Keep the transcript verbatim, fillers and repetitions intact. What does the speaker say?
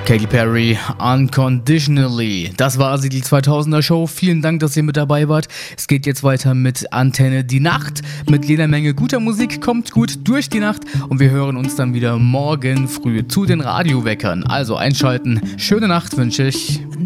Katy Perry, Unconditionally. Das war also die zweitausender Show. Vielen Dank, dass ihr mit dabei wart. Es geht jetzt weiter mit Antenne die Nacht. Mit jeder Menge guter Musik. Kommt gut durch die Nacht. Und wir hören uns dann wieder morgen früh zu den Radioweckern. Also einschalten. Schöne Nacht wünsche ich.